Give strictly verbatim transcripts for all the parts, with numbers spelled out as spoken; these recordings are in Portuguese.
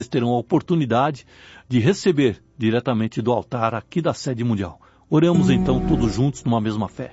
terão a oportunidade de receber diretamente do altar aqui da sede mundial. Oramos então todos juntos numa mesma fé.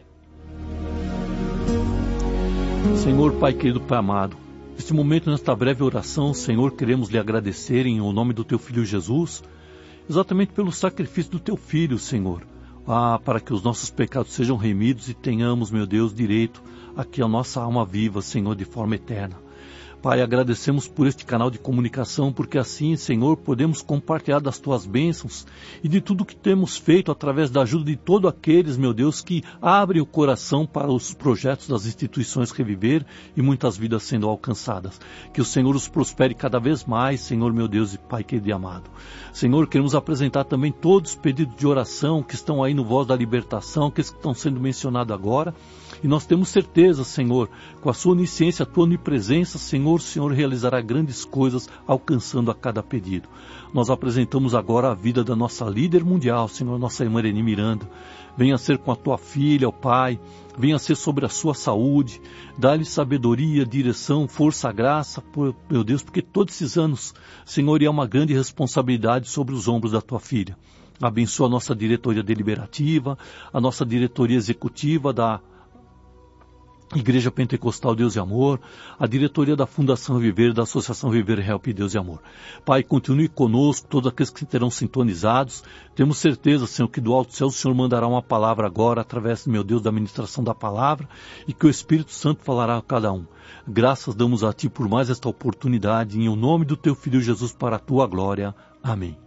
Senhor Pai querido, Pai amado, neste momento, nesta breve oração, Senhor, queremos lhe agradecer em o nome do Teu Filho Jesus, exatamente pelo sacrifício do Teu Filho, Senhor, ah, para que os nossos pecados sejam remidos e tenhamos, meu Deus, direito aqui a nossa alma viva, Senhor, de forma eterna. Pai, agradecemos por este canal de comunicação, porque assim, Senhor, podemos compartilhar das Tuas bênçãos e de tudo que temos feito através da ajuda de todos aqueles, meu Deus, que abrem o coração para os projetos das instituições Reviver e muitas vidas sendo alcançadas. Que o Senhor os prospere cada vez mais, Senhor, meu Deus e Pai querido e amado. Senhor, queremos apresentar também todos os pedidos de oração que estão aí no Voz da Libertação, que estão sendo mencionados agora. E nós temos certeza, Senhor, com a Sua onisciência, a Tua onipresença, Senhor, o Senhor realizará grandes coisas alcançando a cada pedido. Nós apresentamos agora a vida da nossa líder mundial, Senhor, nossa irmã Ireni Miranda. Venha ser com a Tua filha, ó Pai, venha ser sobre a sua saúde, dá-lhe sabedoria, direção, força, graça, por, meu Deus, porque todos esses anos, Senhor, é uma grande responsabilidade sobre os ombros da Tua filha. Abençoa a nossa diretoria deliberativa, a nossa diretoria executiva da Igreja Pentecostal Deus e Amor, a diretoria da Fundação Viver, da Associação Viver Help Deus e Amor. Pai, continue conosco, todos aqueles que terão sintonizados. Temos certeza, Senhor, que do alto céu o Senhor mandará uma palavra agora, através, meu Deus, da ministração da palavra, e que o Espírito Santo falará a cada um. Graças damos a Ti por mais esta oportunidade, em o nome do Teu Filho Jesus, para a Tua glória. Amém.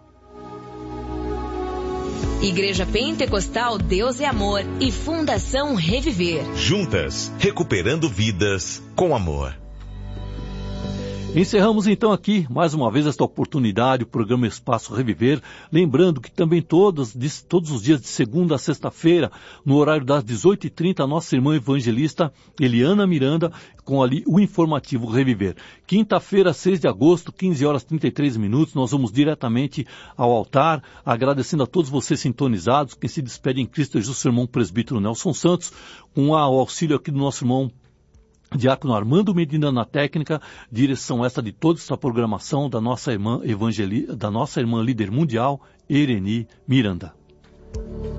Igreja Pentecostal Deus é Amor e Fundação Reviver. Juntas, recuperando vidas com amor. Encerramos então aqui, mais uma vez, esta oportunidade, o programa Espaço Reviver, lembrando que também todos, todos os dias de segunda a sexta-feira, no horário das dezoito e trinta, a nossa irmã evangelista Eliana Miranda, com ali o informativo Reviver. Quinta-feira, seis de agosto, quinze horas e trinta e três minutos, nós vamos diretamente ao altar, agradecendo a todos vocês sintonizados. Quem se despede em Cristo é o irmão presbítero Nelson Santos, com o auxílio aqui do nosso irmão Diácono Armando Medina na técnica, direção esta de toda esta programação da nossa irmã evangeli... da nossa irmã líder mundial, Ireni Miranda.